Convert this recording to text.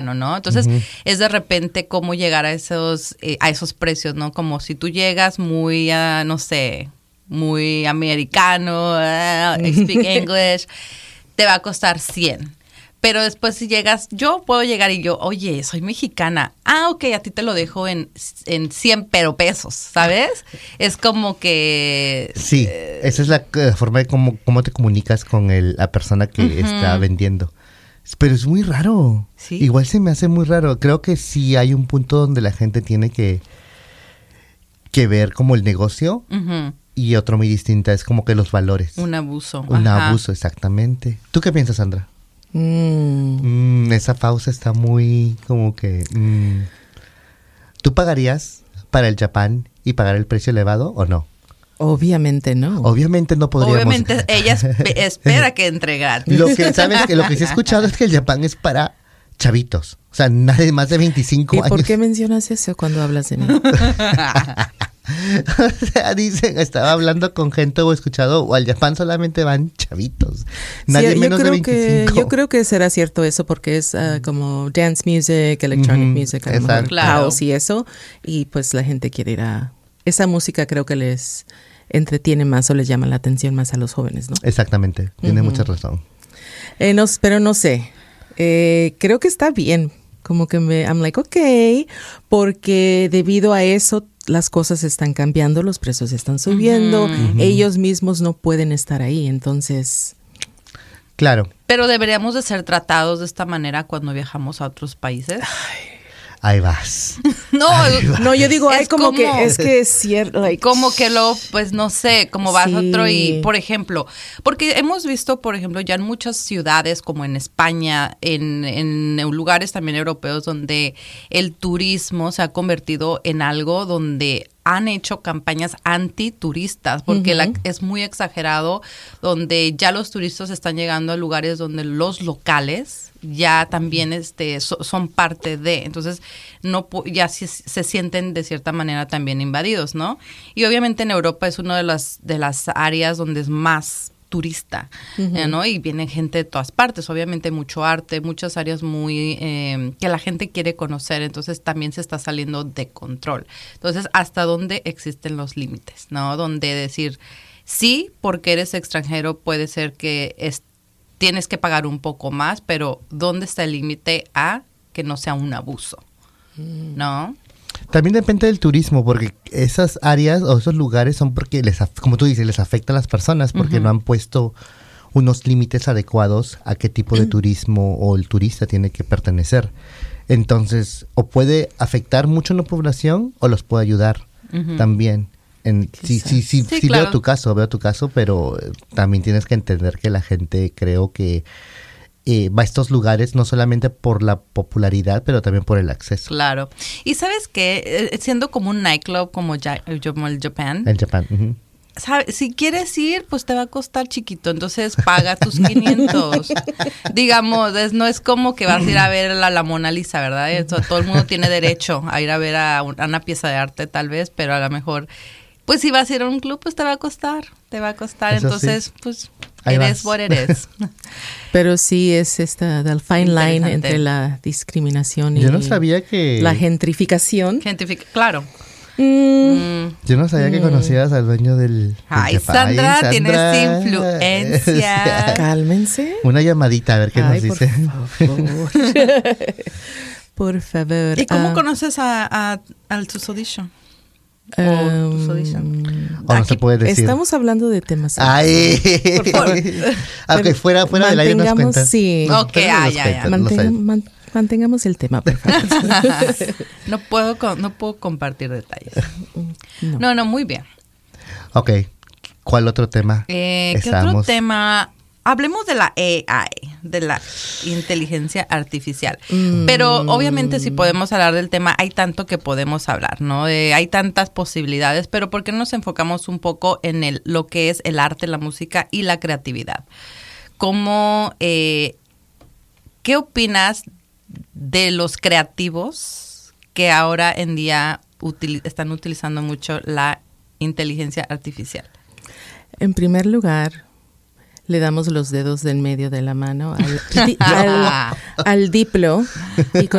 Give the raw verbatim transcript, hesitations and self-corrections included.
americano, ¿no? Entonces, Ujú. es de repente cómo llegar a esos, eh, a esos precios, ¿no? Como si tú llegas muy, uh, no sé, muy americano, uh, speak English, te va a costar cien. Pero después si llegas, yo puedo llegar y yo, oye, soy mexicana. Ah, ok, a ti te lo dejo en, en cien pero pesos, ¿sabes? Es como que... Sí, eh, esa es la eh, forma de cómo, cómo te comunicas con el, la persona que Ujú. está vendiendo. Pero es muy raro. Sí. Igual se me hace muy raro. Creo que sí hay un punto donde la gente tiene que, que ver como el negocio ujú, y otro muy distinta es como que los valores. un abuso. Un ajá. abuso, exactamente. ¿Tú qué piensas, Sandra? Mm. Mm, esa pausa está muy como que... mm. ¿Tú pagarías para el Japán y pagar el precio elevado o no? Obviamente no. Obviamente no podríamos... Obviamente ella espe- espera que entre gratis. Lo que, ¿sabes? Que lo que sí he escuchado es que el Japán es para chavitos. O sea, nadie más de veinticinco ¿Y años. por qué mencionas eso cuando hablas de mí? O sea, dicen, estaba hablando con gente o he escuchado, o al Japán solamente van chavitos. Nadie Sí, yo menos de creo que veinticinco. yo creo que será cierto eso porque es uh, como dance music, electronic Ujú, music, a lo exacto. mejor Claro. house y eso, y pues la gente quiere ir a esa música, creo que les entretiene más o les llama la atención más a los jóvenes, ¿no? Exactamente, tiene Ujú. mucha razón. Eh, no, pero no sé. Eh, creo que está bien. Como que me, I'm like, ok, porque debido a eso las cosas están cambiando, los precios están subiendo, Ujú. ellos mismos no pueden estar ahí, entonces... Claro, Pero deberíamos de ser tratados de esta manera cuando viajamos a otros países. ahí vas. No, Ay, va. No, yo digo, ay, Es como, como- que es que es cierto, like, como que lo, pues no sé, como vas a Sí. otro y, por ejemplo, porque hemos visto, por ejemplo, ya en muchas ciudades como en España, en, en lugares también europeos donde el turismo se ha convertido en algo donde han hecho campañas antituristas, porque Ujú. la, es muy exagerado, donde ya los turistas están llegando a lugares donde los locales ya también este, so- son parte de, entonces no pu- ya se, se sienten de cierta manera también invadidos, ¿no? Y obviamente en Europa es una de las, de las áreas donde es más turista, Ujú. eh, ¿no? Y viene gente de todas partes, obviamente mucho arte, muchas áreas muy eh, que la gente quiere conocer, entonces también se está saliendo de control. Entonces, ¿hasta dónde existen los límites, no? Donde decir, sí, porque eres extranjero puede ser que es, tienes que pagar un poco más, pero ¿dónde está el límite a que no sea un abuso? ¿No? También depende del turismo, porque esas áreas o esos lugares son porque, les, af- como tú dices, les afecta a las personas porque Ujú. no han puesto unos límites adecuados a qué tipo de turismo o el turista tiene que pertenecer. Entonces, o puede afectar mucho a la población o los puede ayudar Ujú. también. En, sí, sí, sí, Sí, sí claro. veo tu caso, veo tu caso, pero eh, también tienes que entender que la gente creo que eh, va a estos lugares no solamente por la popularidad, pero también por el acceso. Claro. Y ¿sabes qué? Eh, siendo como un nightclub como, ja- como el Japan, En Japón. Ujú. ¿sabe? Si quieres ir, pues te va a costar chiquito, entonces paga tus quinientos. Digamos, es- no es como que vas a ir a ver la, la Mona Lisa, ¿verdad? Eso, todo el mundo tiene derecho a ir a ver a, un- a una pieza de arte tal vez, pero a lo mejor, pues si vas a ir a un club, pues te va a costar, te va a costar. Eso Entonces, sí. pues, Ahí eres vas. what eres. Pero sí es esta del fine line Interesante. entre la discriminación y Yo no sabía que... la gentrificación. Gentific- claro. Mm, Mm. Yo no sabía que conocías al dueño del... del Ay, Japán. Sandra, Ay, tienes Sandra. influencia. Cálmense. Una llamadita, a ver qué Ay, nos por dice. favor. Por favor. ¿Y cómo Ah, conoces a, a, al Tusodicho? um, o Tusodicho? O no se puede decir. Estamos hablando de temas. Ay. Por favor. Ok, fuera, fuera del aire nos Mantengamos- cuentas. sí. Nos- Ok, fuera ah, nos ya, cuentas, ya. no Mantenga- sabes. man- mantengamos el tema, por favor. No puedo, co- no puedo compartir detalles. No. No, no, muy bien. Ok, ¿cuál otro tema? Eh, ¿Qué Estamos- otro tema? Hablemos de la A I, de la inteligencia artificial. Mm. Pero obviamente si podemos hablar del tema, hay tanto que podemos hablar, ¿no? Eh, hay tantas posibilidades, pero ¿por qué no nos enfocamos un poco en el, lo que es el arte, la música y la creatividad? ¿Cómo, eh, qué opinas de los creativos que ahora en día util- están utilizando mucho la inteligencia artificial? En primer lugar, le damos los dedos del medio de la mano al, di- al, al Diplo y